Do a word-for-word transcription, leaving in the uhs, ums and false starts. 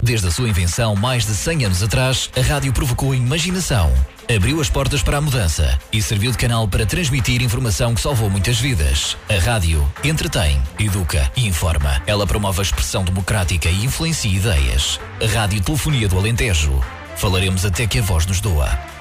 Desde a sua invenção mais de cem anos atrás, a rádio provocou a imaginação, abriu as portas para a mudança e serviu de canal para transmitir informação que salvou muitas vidas. A rádio entretém, educa e informa. Ela promove a expressão democrática e influencia ideias. A Rádio Telefonia do Alentejo. Falaremos até que a voz nos doa.